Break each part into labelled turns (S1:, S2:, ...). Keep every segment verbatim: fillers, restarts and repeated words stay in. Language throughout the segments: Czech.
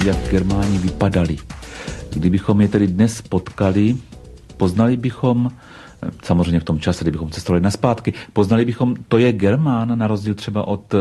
S1: jak Germáni vypadali. Kdybychom je tedy dnes potkali, poznali bychom, samozřejmě v tom čase, kdybychom cestovali nazpátky, poznali bychom, to je Germán, na rozdíl třeba od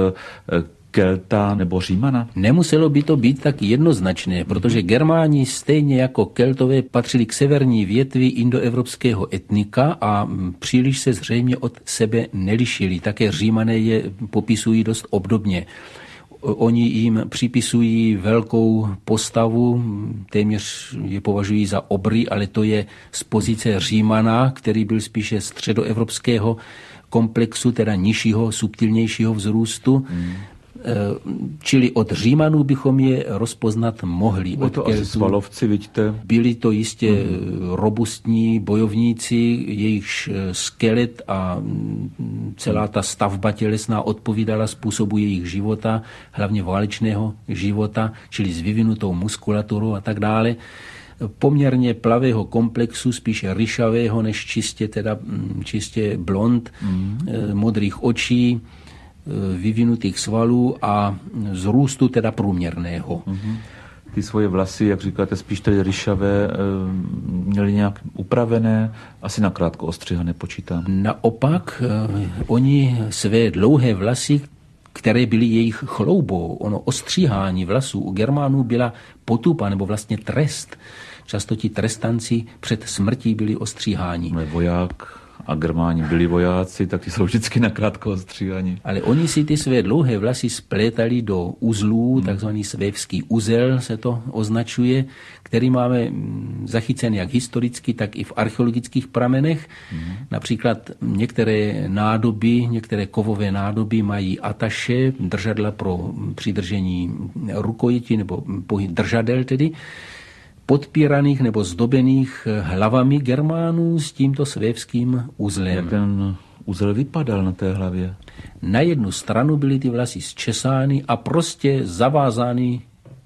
S1: Kelta nebo Římana?
S2: Nemuselo by to být tak jednoznačné, protože Germáni stejně jako Keltové patřili k severní větvi indoevropského etnika a příliš se zřejmě od sebe nelišili. Také Římané je popisují dost obdobně. Oni jim připisují velkou postavu, téměř je považují za obry, ale to je z pozice Římana, který byl spíše středoevropského komplexu, teda nižšího, subtilnějšího vzrůstu. Hmm. Čili od Římanů bychom je rozpoznat mohli.
S1: Byli to asi svalovci, vidíte?
S2: Byli to jistě mm. robustní bojovníci, jejichž skelet a celá ta stavba tělesná odpovídala způsobu jejich života, hlavně válečného života, čili s vyvinutou muskulaturou a tak dále. Poměrně plavého komplexu, spíše ryšavého než čistě, teda, čistě blond, mm. modrých očí, vyvinutých svalů a z růstu teda průměrného.
S1: Mm-hmm. Ty svoje vlasy, jak říkáte, spíš tedy ryšavé, měly nějak upravené, asi nakrátko ostřihané, počítám.
S2: Naopak, oni své dlouhé vlasy, které byly jejich chloubou, ono ostříhání vlasů u Germánů byla potupa, nebo vlastně trest. Často ti trestanci před smrtí byli ostříháni.
S1: Voják a Germáni byli vojáci, tak ty jsou vždycky nakrátko ostříhaní.
S2: Ale oni si ty své dlouhé vlasy splétali do uzlů, hmm. takzvaný svévský uzel se to označuje, který máme zachycen jak historicky, tak i v archeologických pramenech. Hmm. Například některé nádoby, některé kovové nádoby mají ataše, držadla pro přidržení rukojeti nebo držadel tedy, podpíraných nebo zdobených hlavami Germánů s tímto svévským uzlem.
S1: Jak ten uzel vypadal na té hlavě?
S2: Na jednu stranu byly ty vlasy zčesány a prostě zavázány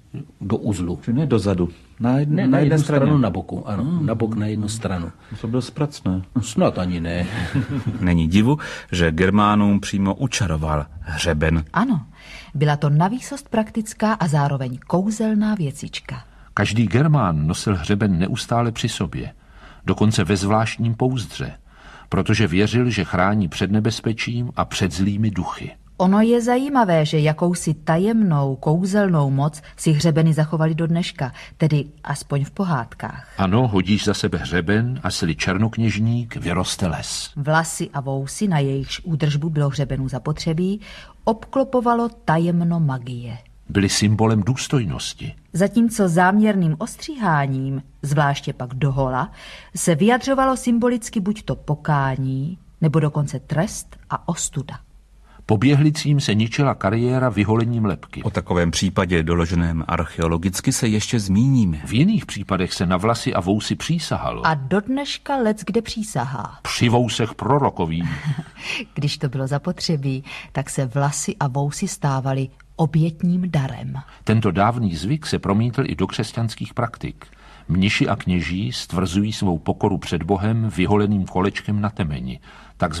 S2: do uzlu.
S1: Či ne dozadu? Na, jedn,
S2: ne,
S1: na,
S2: na jednu
S1: straně.
S2: stranu na boku, ano, hmm. na bok na jednu stranu.
S1: To bylo spracné.
S2: Snad ani ne.
S3: Není divu, že Germánům přímo učaroval hřeben.
S4: Ano, byla to navýsost praktická a zároveň kouzelná věcička.
S5: Každý Germán nosil hřeben neustále při sobě, dokonce ve zvláštním pouzdře, protože věřil, že chrání před nebezpečím a před zlými duchy.
S4: Ono je zajímavé, že jakousi tajemnou, kouzelnou moc si hřebeny zachovali do dneška, tedy aspoň v pohádkách.
S5: Ano, hodíš za sebe hřeben a sli černokněžník, vyroste les.
S4: Vlasy a vousy, na jejichž údržbu bylo hřebenu zapotřebí, obklopovalo tajemno magie.
S5: Byly symbolem důstojnosti.
S4: Zatímco záměrným ostříháním, zvláště pak dohola, se vyjadřovalo symbolicky buď to pokání, nebo dokonce trest a ostuda.
S5: Poběhlicím se ničila kariéra vyholením lebky.
S3: O takovém případě doloženém archeologicky se ještě zmíníme.
S5: V jiných případech se na vlasy a vousy přísahalo.
S4: A do dneška leckde přísahá.
S5: Při vousech prorokovým.
S4: Když to bylo zapotřebí, tak se vlasy a vousy stávaly obětním darem.
S5: Tento dávný zvyk se promítl i do křesťanských praktik. Mniši a kněží stvrzují svou pokoru před Bohem vyholeným kolečkem na temeni,